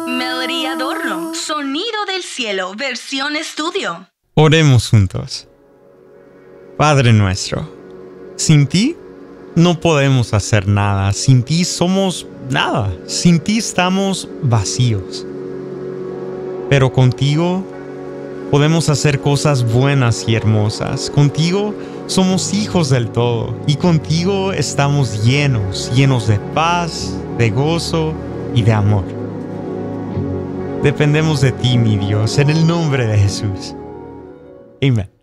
Melody Adorno, Sonido del Cielo, versión estudio. Oremos juntos. Padre nuestro, sin ti no podemos hacer nada, sin ti somos nada, sin ti estamos vacíos. Pero contigo podemos hacer cosas buenas y hermosas. Contigo somos hijos del todo y contigo estamos llenos de paz, de gozo y de amor. Dependemos de ti, mi Dios, en el nombre de Jesús. Amén.